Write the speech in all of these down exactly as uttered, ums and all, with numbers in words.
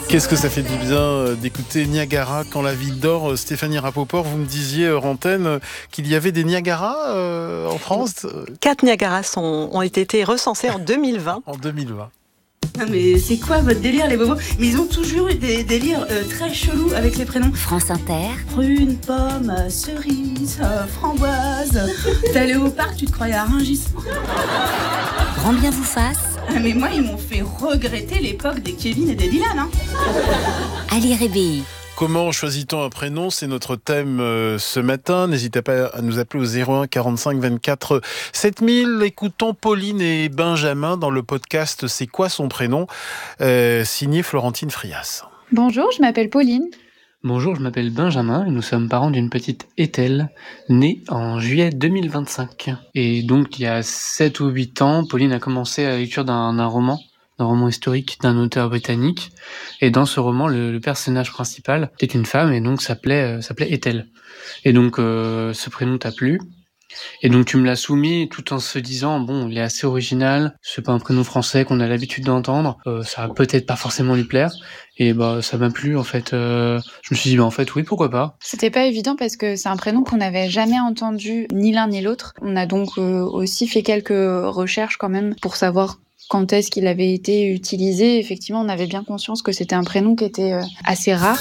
Qu'est-ce que ça fait du bien d'écouter Niagara quand la ville dort. Stéphanie Rapoport, vous me disiez hors antenne qu'il y avait des Niagara euh, en France. Quatre Niagara sont, ont été recensés en deux mille vingt. En deux mille vingt. Non mais c'est quoi votre délire les bobos? Mais ils ont toujours eu des délires euh, très chelous avec les prénoms. France Inter. Prune, pomme, cerise, euh, framboise. T'es allé au parc, tu te croyais à Rungis. Grand bien vous fasse. Ah, mais moi ils m'ont fait regretter l'époque des Kevin et des Dylan. Hein. Ali Rébéi. Comment choisit-on un prénom? C'est notre thème euh, ce matin. N'hésitez pas à nous appeler au zéro un quarante-cinq vingt-quatre sept mille. Écoutons Pauline et Benjamin dans le podcast C'est quoi son prénom euh, signé Florentine Frias. Bonjour, je m'appelle Pauline. Bonjour, je m'appelle Benjamin et nous sommes parents d'une petite Ethel, née en juillet deux mille vingt-cinq. Et donc il y a sept ou huit ans, Pauline a commencé à la lecture d'un, d'un roman. d'un roman historique d'un auteur britannique. Et dans ce roman, le, le personnage principal était une femme et donc s'appelait, euh, s'appelait Ethel. Et donc, euh, ce prénom t'a plu. Et donc, tu me l'as soumis tout en se disant, bon, il est assez original, c'est pas un prénom français qu'on a l'habitude d'entendre, euh, ça va peut-être pas forcément lui plaire. Et bah, ça m'a plu, en fait. Euh, je me suis dit, bah, en fait, oui, pourquoi pas. C'était pas évident parce que c'est un prénom qu'on n'avait jamais entendu, ni l'un ni l'autre. On a donc euh, aussi fait quelques recherches quand même pour savoir quand est-ce qu'il avait été utilisé. Effectivement, on avait bien conscience que c'était un prénom qui était euh, assez rare.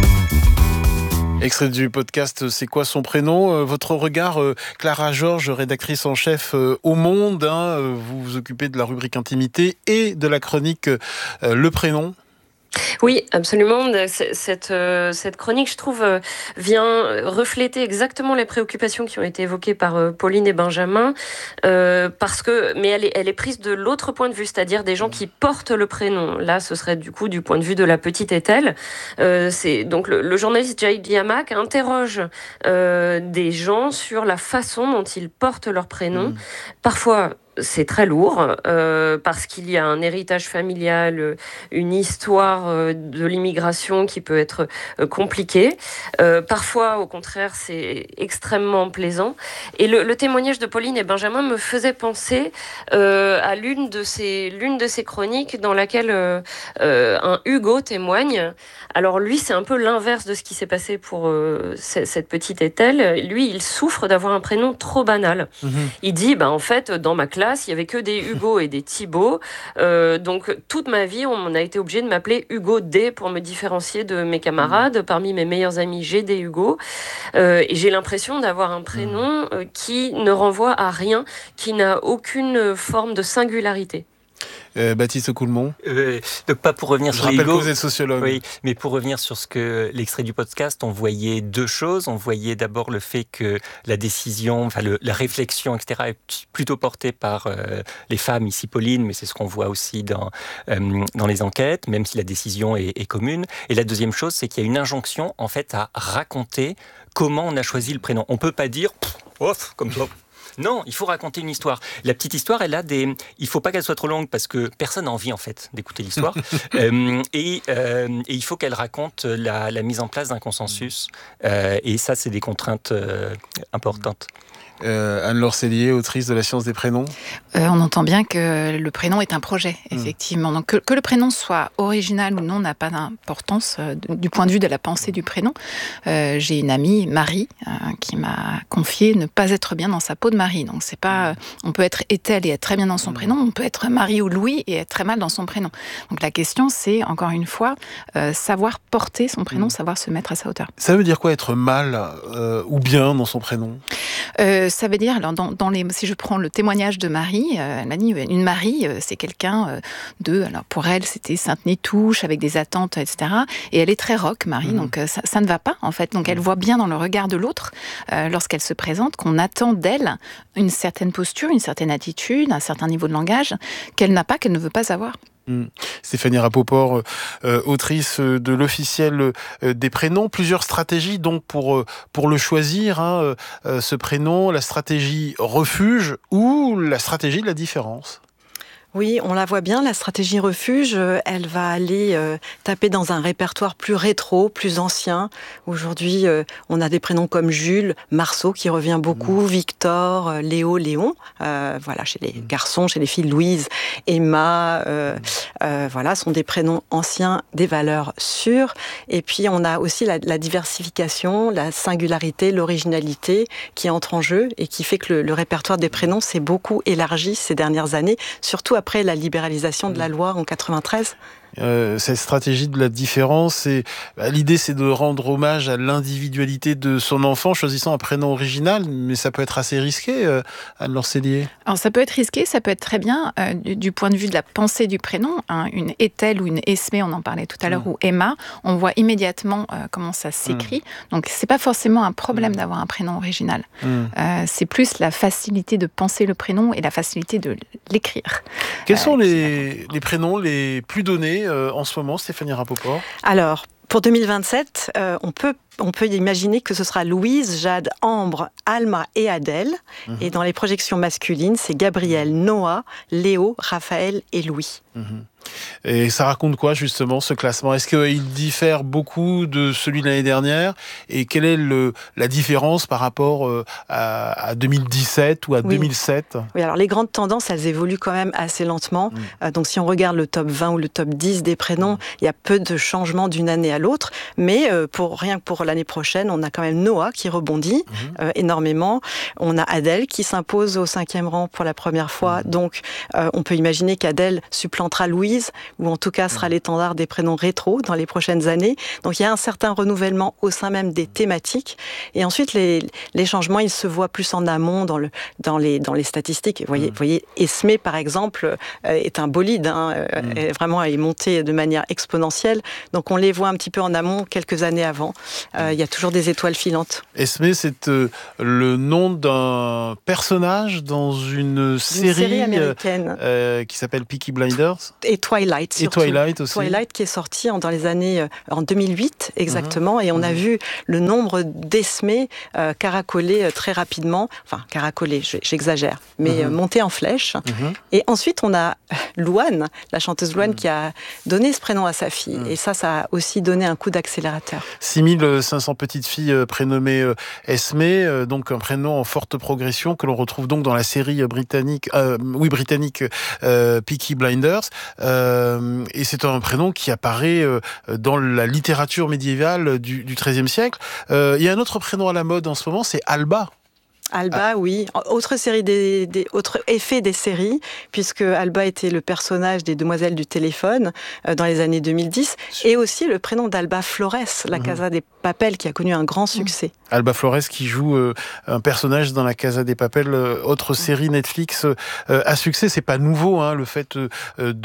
Extrait du podcast C'est quoi son prénom? euh, Votre regard, euh, Clara Georges, rédactrice en chef euh, au Monde, hein, euh, vous vous occupez de la rubrique Intimité et de la chronique euh, Le Prénom. Oui, absolument. Cette, euh, cette chronique, je trouve, euh, vient refléter exactement les préoccupations qui ont été évoquées par euh, Pauline et Benjamin, euh, parce que, mais elle est, elle est prise de l'autre point de vue, c'est-à-dire des gens qui portent le prénom. Là, ce serait du coup du point de vue de la petite Ethel. Euh, c'est donc le, le journaliste Jay Diamac interroge euh, des gens sur la façon dont ils portent leur prénom. Mmh. Parfois, c'est très lourd euh, parce qu'il y a un héritage familial, une histoire euh, de l'immigration qui peut être euh, compliquée. Euh, parfois, au contraire, c'est extrêmement plaisant. Et le, le témoignage de Pauline et Benjamin me faisait penser euh, à l'une de ces l'une de ces chroniques dans laquelle euh, euh, un Hugo témoigne. Alors lui, c'est un peu l'inverse de ce qui s'est passé pour euh, cette petite Ethel. Lui, il souffre d'avoir un prénom trop banal. Mmh. Il dit, bah en fait, dans ma classe, il y avait que des Hugo et des Thibaut. Euh, donc, toute ma vie, on a été obligé de m'appeler Hugo D pour me différencier de mes camarades. Parmi mes meilleurs amis, j'ai des Hugo. Euh, et j'ai l'impression d'avoir un prénom euh, qui ne renvoie à rien, qui n'a aucune forme de singularité. Euh, Baptiste Coulmont. Euh, donc pas pour revenir Je sur rappelle Hugo. que vous êtes sociologue. Oui, mais pour revenir sur ce que l'extrait du podcast, on voyait deux choses. On voyait d'abord le fait que la décision, enfin le, la réflexion, et cetera, est plutôt portée par euh, les femmes, ici Pauline, mais c'est ce qu'on voit aussi dans euh, dans les enquêtes, même si la décision est, est commune. Et la deuxième chose, c'est qu'il y a une injonction en fait à raconter comment on a choisi le prénom. On peut pas dire off comme ça. Non, il faut raconter une histoire. La petite histoire, elle a des. Il faut pas qu'elle soit trop longue parce que personne n'a envie en fait d'écouter l'histoire. euh, et, euh, et il faut qu'elle raconte la, la mise en place d'un consensus. Euh, et ça, c'est des contraintes euh, importantes. Euh, Anne-Laure Sellier, autrice de La science des prénoms. Euh, on entend bien que le prénom est un projet, effectivement. Mmh. Donc que, que le prénom soit original ou non n'a pas d'importance euh, du point de vue de la pensée du prénom. Euh, j'ai une amie, Marie, euh, qui m'a confié ne pas être bien dans sa peau de Marie. Donc c'est pas, euh, on peut être Ethel et être très bien dans son mmh. prénom, on peut être Marie ou Louis et être très mal dans son prénom. Donc la question, c'est encore une fois euh, savoir porter son prénom, mmh. savoir se mettre à sa hauteur. Ça veut dire quoi être mal euh, ou bien dans son prénom? Euh, ça veut dire, alors dans, dans les, si je prends le témoignage de Marie, euh, elle a dit, une Marie, euh, c'est quelqu'un euh, de, alors pour elle, c'était Sainte-Nétouche, avec des attentes, et cetera. Et elle est très rock, Marie, mmh. donc euh, ça, ça ne va pas, en fait. Donc elle voit bien dans le regard de l'autre, euh, lorsqu'elle se présente, qu'on attend d'elle une certaine posture, une certaine attitude, un certain niveau de langage, qu'elle n'a pas, qu'elle ne veut pas avoir. Mmh. Stéphanie Rapoport, euh, autrice de l'officiel euh, des prénoms, plusieurs stratégies donc pour euh, pour le choisir, hein, euh, ce prénom, la stratégie refuge ou la stratégie de la différence. Oui, on la voit bien, la stratégie refuge, elle va aller euh, taper dans un répertoire plus rétro, plus ancien. Aujourd'hui, euh, on a des prénoms comme Jules, Marceau qui revient beaucoup, mmh. Victor, euh, Léo, Léon. Euh, voilà, chez les mmh. garçons, chez les filles, Louise, Emma. Euh, mmh. euh, voilà, sont des prénoms anciens, des valeurs sûres. Et puis, on a aussi la, la diversification, la singularité, l'originalité qui entre en jeu et qui fait que le, le répertoire des prénoms s'est beaucoup élargi ces dernières années, surtout après la libéralisation de la loi en quatre-vingt-treize. Euh, cette stratégie de la différence, c'est, bah, l'idée c'est de rendre hommage à l'individualité de son enfant, choisissant un prénom original, mais ça peut être assez risqué, euh, Anne-Laure Sellier. Alors ça peut être risqué, ça peut être très bien euh, du, du point de vue de la pensée du prénom. Hein, une Ethel ou une Esmé, on en parlait tout à l'heure, mmh. ou Emma, on voit immédiatement euh, comment ça s'écrit. Mmh. Donc c'est pas forcément un problème mmh. d'avoir un prénom original. Mmh. Euh, c'est plus la facilité de penser le prénom et la facilité de l'écrire. Quels euh, sont les, les prénoms les plus donnés Euh, en ce moment, Stéphanie Rapoport? Alors, pour deux mille vingt-sept, euh, on peut on peut imaginer que ce sera Louise, Jade, Ambre, Alma et Adèle. Mmh. Et dans les projections masculines, c'est Gabriel, Noah, Léo, Raphaël et Louis. Mmh. Et ça raconte quoi justement ce classement? Est-ce qu'il diffère beaucoup de celui de l'année dernière? Et quelle est le, la différence par rapport à, à deux mille dix-sept ou à oui. deux mille sept? Oui, alors les grandes tendances, elles évoluent quand même assez lentement. Mmh. Euh, donc si on regarde le top vingt ou le top dix des prénoms, mmh. il y a peu de changements d'une année à l'autre. Mais euh, pour, rien que pour l'année prochaine, on a quand même Noah qui rebondit mmh. euh, énormément. On a Adèle qui s'impose au cinquième rang pour la première fois. Mmh. Donc euh, on peut imaginer qu'Adèle supplantera Louise, ou en tout cas sera l'étendard des prénoms rétro dans les prochaines années. Donc il y a un certain renouvellement au sein même des thématiques. Et ensuite, les, les changements, ils se voient plus en amont dans, le, dans, les, dans les statistiques. Vous voyez, mmh. vous voyez Esmé, par exemple, euh, est un bolide. Hein, mmh. est vraiment, elle est montée de manière exponentielle. Donc on les voit un petit peu en amont quelques années avant. Euh, il y a toujours des étoiles filantes. Esmé, c'est euh, le nom d'un personnage dans une série, une série américaine euh, qui s'appelle Peaky Blinders. Et Twilight, surtout. Et Twilight aussi. Twilight qui est sorti dans les années, euh, en deux mille huit exactement, mmh. et on mmh. a vu le nombre d'Esmé euh, caracoler euh, très rapidement, enfin caracoler, j'exagère, mais mmh. euh, monter en flèche. Mmh. Et ensuite on a Louane, la chanteuse Louane, mmh. qui a donné ce prénom à sa fille, mmh. et ça, ça a aussi donné un coup d'accélérateur. six mille cinq cents petites filles prénommées euh, Esmé, euh, donc un prénom en forte progression que l'on retrouve donc dans la série britannique, euh, oui britannique euh, Peaky Blinders. Euh, et c'est un prénom qui apparaît euh, dans la littérature médiévale du, du treizième siècle. Euh, il y a un autre prénom à la mode en ce moment, c'est Alba. Alba, ah. oui. Autre série des, des autre effet des séries, puisque Alba était le personnage des Demoiselles du téléphone euh, dans les années deux mille dix, et aussi le prénom d'Alba Flores, la mmh. Casa des Papel, qui a connu un grand succès. Mmh. Alba Flores qui joue euh, un personnage dans la Casa des Papel, euh, autre série Netflix euh, à succès. C'est pas nouveau, hein, le fait euh,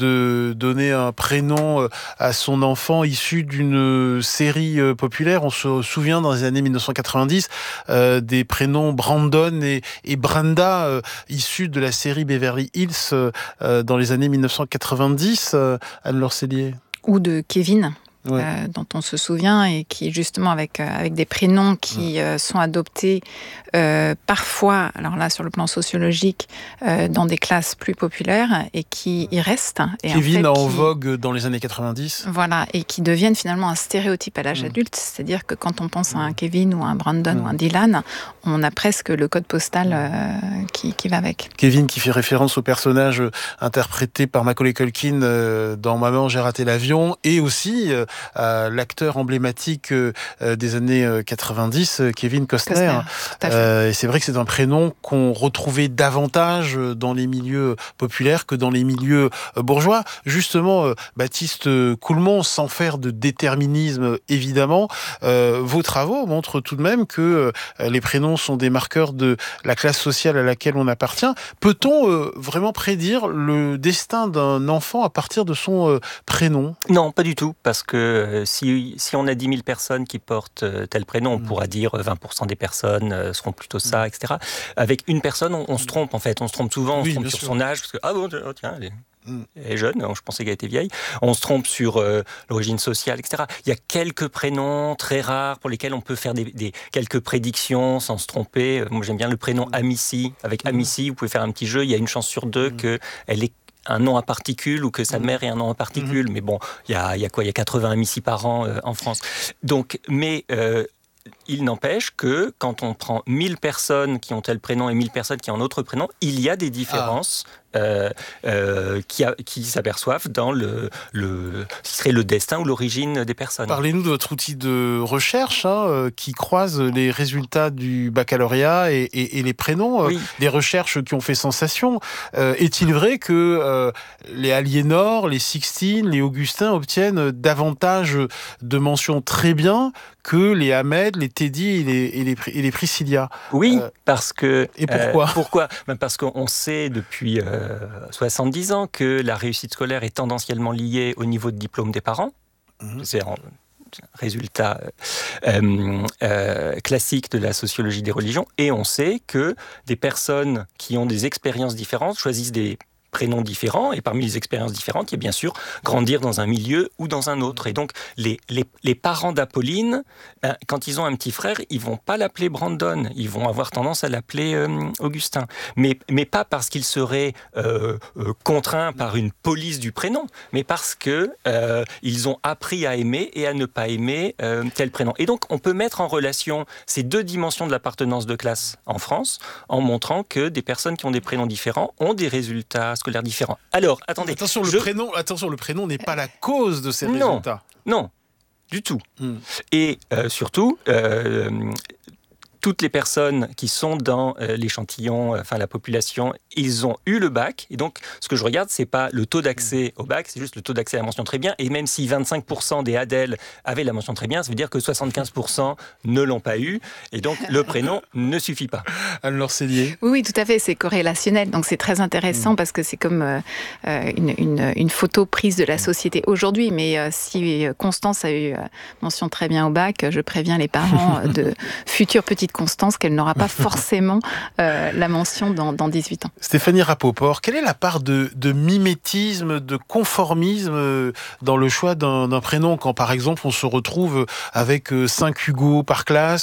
de donner un prénom euh, à son enfant issu d'une série euh, populaire. On se souvient dans les années mille neuf cent quatre-vingt-dix euh, des prénoms Brandon Et, et Brenda, euh, issus de la série Beverly Hills euh, dans les années mille neuf cent quatre-vingt-dix, euh, Anne-Laure Sellier. Ou de Kevin. Ouais. Euh, dont on se souvient et qui justement avec, euh, avec des prénoms qui ouais. euh, sont adoptés euh, parfois, alors là sur le plan sociologique, euh, dans des classes plus populaires et qui y restent. Et Kevin en, fait, en qui, vogue dans les années quatre-vingt-dix. Voilà, et qui deviennent finalement un stéréotype à l'âge mmh. adulte, c'est-à-dire que quand on pense à un Kevin ou un Brandon mmh. ou un Dylan, on a presque le code postal euh, qui, qui va avec. Kevin qui fait référence au personnage interprété par Macaulay Culkin euh, dans Maman, j'ai raté l'avion, et aussi euh, à l'acteur emblématique euh, des années quatre-vingt-dix, Kevin Costner. Costner euh, et c'est vrai que c'est un prénom qu'on retrouvait davantage dans les milieux populaires que dans les milieux bourgeois. Justement, euh, Baptiste Coulmont, sans faire de déterminisme évidemment, euh, vos travaux montrent tout de même que euh, les prénoms sont des marqueurs de la classe sociale à laquelle on appartient. Peut-on euh, vraiment prédire le destin d'un enfant à partir de son euh, prénom ? Non, pas du tout, parce que euh, si, si on a dix mille personnes qui portent euh, tel prénom, on mmh. pourra dire vingt pour cent des personnes euh, seront plutôt ça, mmh. et cetera. Avec une personne, on, on se trompe en fait, on se trompe souvent, on oui, se trompe sur sûr. son âge, parce que ah bon, oh, tiens, elle est... Elle est jeune, je pensais qu'elle était vieille. On se trompe sur euh, l'origine sociale, et cetera. Il y a quelques prénoms très rares pour lesquels on peut faire des, des, quelques prédictions sans se tromper. Moi, j'aime bien le prénom Amici. Avec Amici, vous pouvez faire un petit jeu. Il y a une chance sur deux qu'elle est un nom à particules ou que sa mère ait un nom à particules. Mmh. Mais bon, il y a, y a quoi ? Il y a quatre-vingts M I C I par an euh, en France. Donc, mais... Euh, il n'empêche que quand on prend mille personnes qui ont tel prénom et mille personnes qui ont un autre prénom, il y a des différences ah. euh, euh, qui, a, qui s'aperçoivent dans le, le, ce qui serait le destin ou l'origine des personnes. Parlez-nous de votre outil de recherche hein, qui croise les résultats du baccalauréat et, et, et les prénoms, oui. euh, des recherches qui ont fait sensation. Euh, est-il vrai que euh, les Aliénor, les Sixtine, les Augustin obtiennent davantage de mentions très bien que les Ahmed, les Teddy et les, et les, et les Priscilla? Oui, euh, parce que... Et pourquoi euh, Pourquoi ben Parce qu'on sait depuis euh, soixante-dix ans que la réussite scolaire est tendanciellement liée au niveau de diplôme des parents. Mmh. C'est un résultat euh, euh, classique de la sociologie des religions. Et on sait que des personnes qui ont des expériences différentes choisissent des prénoms différents, et parmi les expériences différentes, il y a bien sûr grandir dans un milieu ou dans un autre. Et donc, les, les, les parents d'Apolline, ben, quand ils ont un petit frère, ils vont pas l'appeler Brandon, ils vont avoir tendance à l'appeler euh, Augustin. Mais, mais pas parce qu'ils seraient euh, euh, contraints par une police du prénom, mais parce que euh, ils ont appris à aimer et à ne pas aimer euh, tel prénom. Et donc, on peut mettre en relation ces deux dimensions de l'appartenance de classe en France, en montrant que des personnes qui ont des prénoms différents ont des résultats scolaires différents. Alors, attendez. Attention, je... le prénom, attention, le prénom n'est pas la cause de ces non, résultats. Non, du tout. Hmm. Et euh, surtout, euh, toutes les personnes qui sont dans euh, l'échantillon, enfin la population, ils ont eu le bac. Et donc, ce que je regarde, c'est pas le taux d'accès au bac, c'est juste le taux d'accès à la mention très bien. Et même si vingt-cinq pour cent des Adèle avaient la mention très bien, ça veut dire que soixante-quinze pour cent ne l'ont pas eu. Et donc, le prénom ne suffit pas. Anne-Laure Sellier. Oui, oui, tout à fait. C'est corrélationnel. Donc, c'est très intéressant mmh. parce que c'est comme euh, une, une, une photo prise de la société aujourd'hui. Mais euh, si Constance a eu euh, mention très bien au bac, je préviens les parents de futures petites Constance qu'elle n'aura pas forcément euh, la mention dans, dans dix-huit ans. Stéphanie Rapoport, quelle est la part de, de mimétisme, de conformisme dans le choix d'un, d'un prénom quand, par exemple, on se retrouve avec cinq Hugo par classe